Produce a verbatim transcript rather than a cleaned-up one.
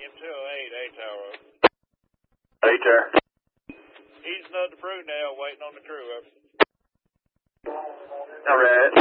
M two oh eight, A Tower. A Tower. Easing up the Brunel, waiting on the crew up. All right.